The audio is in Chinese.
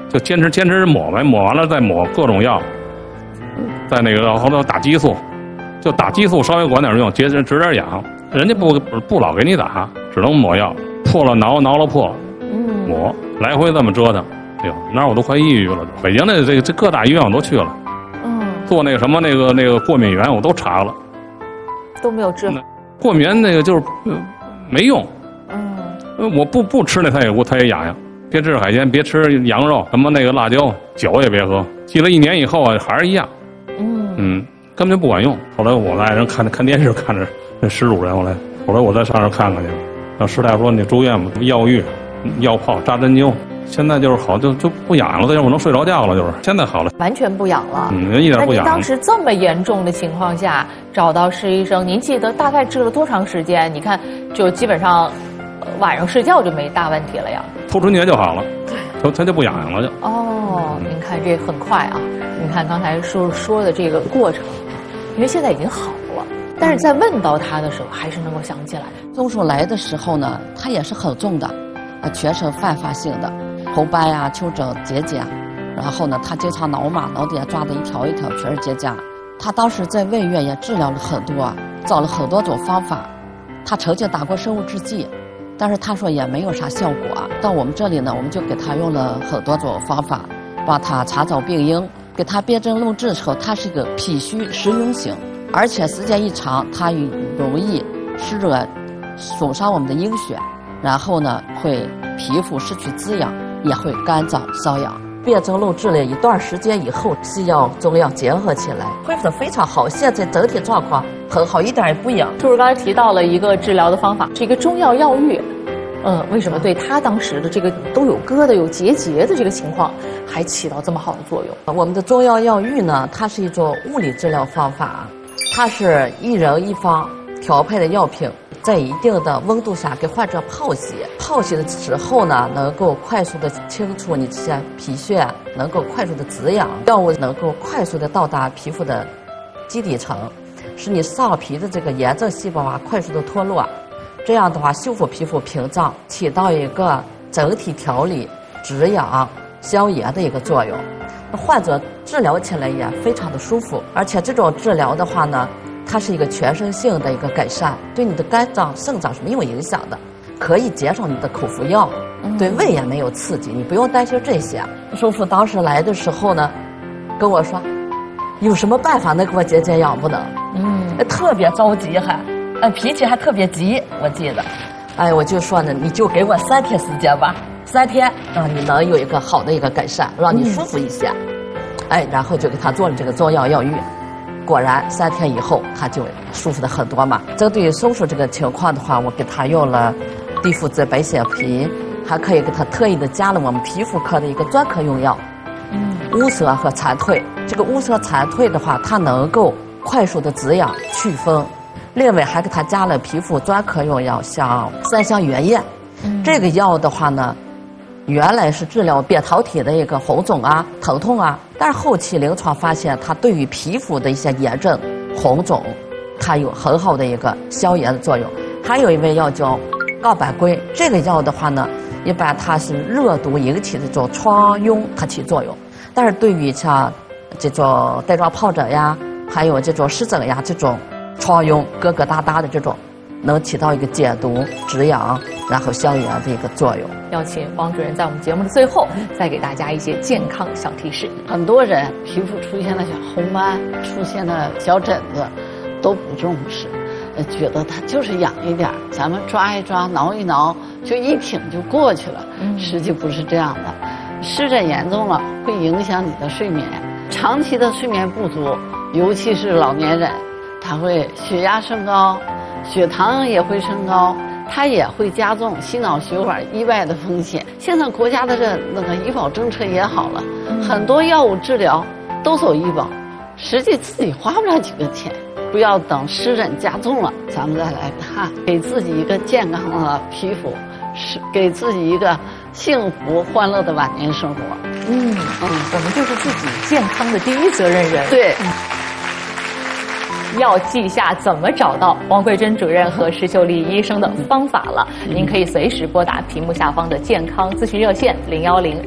就坚持抹呗，抹完了再抹各种药，再那个后头打激素，就打激素稍微管点用，止点痒，人家不老给你打，只能抹药，破了挠了破，抹，来回这么折腾，哎呦，那我都快抑郁了。北京的这各大医院我都去了，做那个什么那个过敏源我都查了， 都没有治。 过敏源那个就是没用，我不吃那它也痒痒。别吃海鲜，别吃羊肉，什么那个辣椒，酒也别喝。记了1年以后啊，还是一样。根本就不管用。后来我爱人看电视，看着那石主任，后来我再上这看看去。让石大夫说你住院吧，药浴、药泡、扎针灸。现在就是好，就不痒了，再让我能睡着觉了，就是现在好了， 完全不痒了。 一点不痒。 那您当时这么严重的情况下找到施医生，您记得大概治了多长时间？你看，就基本上晚上睡觉就没大问题了呀。 头春节就好了，他就不痒痒了就。 您看这很快啊！您看刚才说的这个过程，因为现在已经好了，但是在问到他的时候，还是能够想起来。 综述来的时候呢，他也是很重的，全身泛发性的，红斑呀、丘疹、结痂，然后呢，他经常挠嘛，脑底下抓的一条一条全是结痂。他当时在卫院也治疗了很多，找了很多种方法，他曾经打过生物制剂。但是他说也没有啥效果。到我们这里呢，我们就给他用了很多种方法，帮他查找病因，给他辨证论治之后，他是个脾虚实用型，而且时间一长，它容易湿热，损伤我们的阴血，然后呢会皮肤失去滋养，也会干燥瘙痒。辨证论治了一段时间以后，西药中药结合起来，恢复得非常好，现在整体状况很好，一点也不痒。 就是刚才提到了一个治疗的方法，是一个中药药浴。为什么对他当时的这个都有疙瘩、有结节的这个情况，还起到这么好的作用？ 我们的中药药浴呢，它是一种物理治疗方法，它是一人一方调配的药品，在一定的温度下给患者泡洗。泡洗的时候呢，能够快速的清除你这些皮屑，能够快速的滋养，药物能够快速的到达皮肤的基底层，使你上皮的这个炎症细胞啊快速的脱落。这样的话，修复皮肤屏障，起到一个整体调理、止痒、消炎的一个作用。患者治疗起来也非常的舒服，而且这种治疗的话呢，它是一个全身性的一个改善，对你的肝脏、肾脏是没有影响的，可以减少你的口服药，对胃也没有刺激，你不用担心这些。叔父当时来的时候呢，跟我说，有什么办法能给我解痒不能？特别着急还。脾气还特别急，我记得，我就说呢，你就给我3天时间吧，3天让你能有一个好的一个改善，让你舒服一些，然后就给他做了这个中药药浴，果然3天以后他就舒服的很多嘛。针对叔叔这个情况的话，我给他用了地肤质白血皮，还可以给他特意的加了我们皮肤科的一个专科用药，乌蛇和蝉蜕。这个乌蛇蝉蜕的话，它能够快速的止痒祛风。另外还给他加了皮肤专科用药，像3香原液。这个药的话呢，原来是治疗扁桃体的一个红肿啊、疼痛啊，但是后期临床发现它对于皮肤的一些炎症、红肿，它有很好的一个消炎的作用。还有一味药叫告板龟，这个药的话呢，一般它是热毒引起的这种疮痈，它起作用。但是对于像这种带状疱疹呀，还有这种湿疹呀这种疮痈疙疙瘩瘩的这种，能起到一个解毒、止痒，然后消炎的一个作用。 要请王主任在我们节目的最后再给大家一些健康小提示。 很多人皮肤出现了小红斑，出现了小疹子，都不重视，觉得它就是痒一点，咱们抓一抓、挠一挠，就一挺就过去了。实际不是这样的，湿疹严重了会影响你的睡眠，长期的睡眠不足，尤其是老年人。它会血压升高，血糖也会升高，它也会加重心脑血管意外的风险。现在国家的那个医保政策也好了，很多药物治疗都走医保，实际自己花不了几个钱。不要等湿疹加重了，咱们再来看，给自己一个健康的皮肤，是给自己一个幸福欢乐的晚年生活。 我们就是自己健康的第一责任人。 对。 要记下怎么找到王桂珍主任和石秀丽医生的方法了。您可以随时拨打屏幕下方的健康咨询热线010